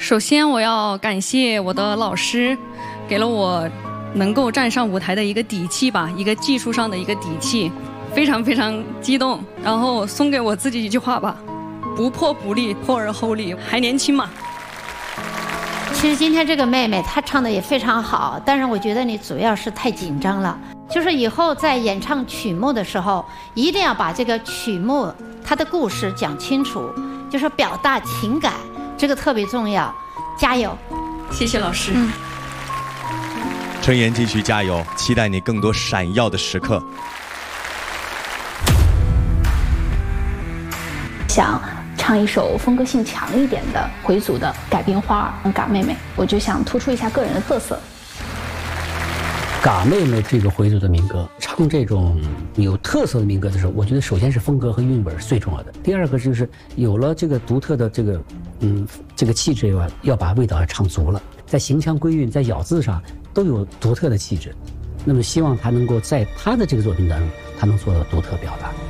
首先我要感谢我的老师，给了我能够站上舞台的一个底气吧，一个技术上的一个底气，非常非常激动。然后送给我自己一句话吧：不破不立，破而后立，还年轻嘛。 其实今天这个妹妹她唱的也非常好，但是我觉得你主要是太紧张了。就是以后在演唱曲目的时候，一定要把这个曲目它的故事讲清楚，就是表达情感，这个特别重要。加油！ 谢谢老师。 陈妍继续加油，期待你更多闪耀的时刻。 想唱一首风格性强一点的回族的改编花儿嘎妹妹，我就想突出一下个人的特色。 嘎妹妹这个回族的民歌，唱这种有特色的民歌的时候，我觉得首先是风格和韵味是最重要的。第二个就是有了这个独特的这个气质以外，要把味道唱足了，在行腔归韵，在咬字上都有独特的气质。那么希望他能够在他的这个作品当中，他能做到独特表达。